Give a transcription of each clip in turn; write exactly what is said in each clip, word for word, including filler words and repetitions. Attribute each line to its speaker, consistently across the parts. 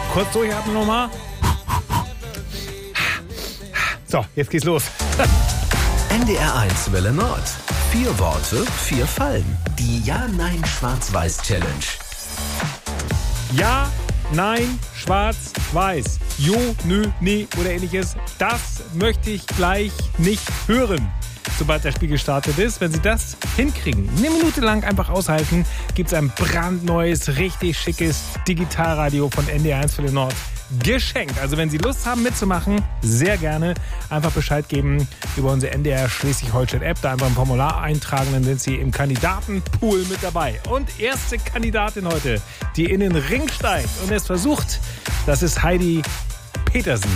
Speaker 1: Kurz durchatmen nochmal. So, jetzt geht's los.
Speaker 2: N D R eins Welle Nord. Vier Worte, vier Fallen. Die Ja-Nein-Schwarz-Weiß-Challenge.
Speaker 1: Ja, nein, schwarz, weiß. Jo, nö, nee oder ähnliches. Das möchte ich gleich nicht hören, sobald das Spiel gestartet ist. Wenn Sie das hinkriegen, eine Minute lang einfach aushalten, gibt es ein brandneues, richtig schickes Digitalradio von N D R eins Welle Nord geschenkt. Also wenn Sie Lust haben mitzumachen, sehr gerne einfach Bescheid geben über unsere N D R Schleswig-Holstein-App. Da einfach ein Formular eintragen, dann sind Sie im Kandidatenpool mit dabei. Und erste Kandidatin heute, die in den Ring steigt und es versucht, das ist Heidi Petersen.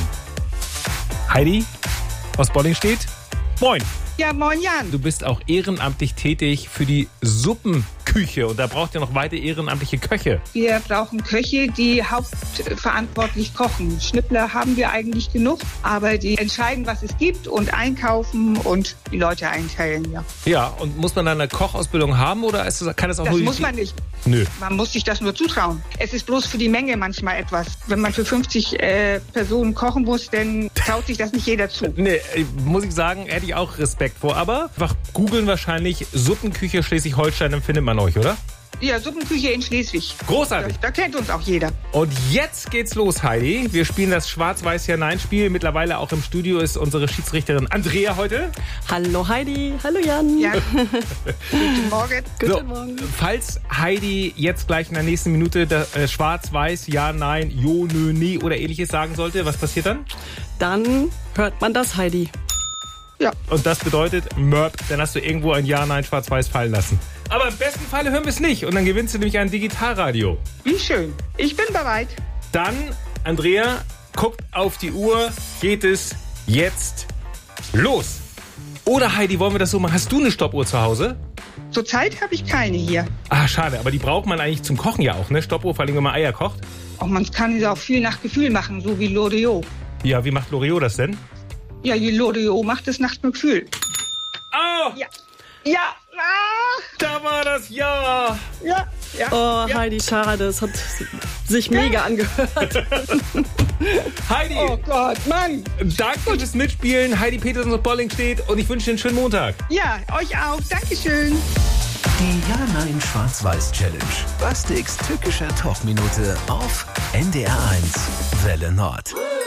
Speaker 1: Heidi aus Bollingstedt. Moin.
Speaker 3: Ja, moin Jan.
Speaker 1: Du bist auch ehrenamtlich tätig für die Suppenküche und da braucht ihr noch weitere ehrenamtliche Köche.
Speaker 3: Wir brauchen Köche, die hauptverantwortlich kochen. Schnippler haben wir eigentlich genug, aber die entscheiden, was es gibt und einkaufen und die Leute einteilen, ja.
Speaker 1: Ja, und muss man dann eine Kochausbildung haben oder ist das, kann das auch
Speaker 3: Das
Speaker 1: nur...
Speaker 3: muss man nicht.
Speaker 1: Nö.
Speaker 3: Man muss sich das nur zutrauen. Es ist bloß für die Menge manchmal etwas. Wenn man für fünfzig äh, Personen kochen muss, dann traut sich das nicht jeder zu.
Speaker 1: Nee, muss ich sagen, hätte ich auch Respekt vor. Aber einfach googeln wahrscheinlich Suppenküche Schleswig-Holstein, dann findet man euch, oder?
Speaker 3: Ja, Suppenküche in Schleswig.
Speaker 1: Großartig.
Speaker 3: Da, da kennt uns auch jeder.
Speaker 1: Und jetzt geht's los, Heidi. Wir spielen das Schwarz-Weiß-Ja-Nein-Spiel. Mittlerweile auch im Studio ist unsere Schiedsrichterin Andrea heute.
Speaker 4: Hallo Heidi, hallo Jan.
Speaker 3: Ja. Guten Morgen.
Speaker 1: So,
Speaker 4: Guten Morgen.
Speaker 1: falls Heidi jetzt gleich in der nächsten Minute das, äh, Schwarz-Weiß, Ja, Nein, Jo, Nö, Nee oder ähnliches sagen sollte, was passiert dann?
Speaker 4: Dann hört man das, Heidi.
Speaker 3: Ja.
Speaker 1: Und das bedeutet Mörb, dann hast du irgendwo ein Ja, Nein, Schwarz-Weiß fallen lassen. Aber im besten Falle hören wir es nicht und dann gewinnst du nämlich ein Digitalradio.
Speaker 3: Wie schön. Ich bin bereit.
Speaker 1: Dann, Andrea, guckt auf die Uhr, geht es jetzt los. Oder Heidi, wollen wir das so machen? Hast du eine Stoppuhr zu Hause?
Speaker 3: Zurzeit habe ich keine hier.
Speaker 1: Ah, schade, aber die braucht man eigentlich zum Kochen ja auch, ne? Stoppuhr, vor allem wenn man Eier kocht.
Speaker 3: Auch man kann es auch viel nach Gefühl machen, so wie Loriot.
Speaker 1: Ja, wie macht Loriot das denn?
Speaker 3: Ja, die Loriot macht es nach Gefühl.
Speaker 1: Oh,
Speaker 3: Ja. Ja. Ah.
Speaker 1: da war das Ja.
Speaker 3: Ja. Ja.
Speaker 4: Oh,
Speaker 3: ja.
Speaker 4: Heidi, schade, es hat sich mega angehört.
Speaker 1: Heidi,
Speaker 3: Oh Gott, Mann.
Speaker 1: danke fürs Mitspielen. Heidi Petersen aus Bollingstedt und ich wünsche dir einen schönen Montag.
Speaker 3: Ja, euch auch. Dankeschön.
Speaker 2: Die Ja-Nein-Schwarz-Weiß-Challenge. Bastiks tückischer Talkminute auf N D R eins Welle Nord.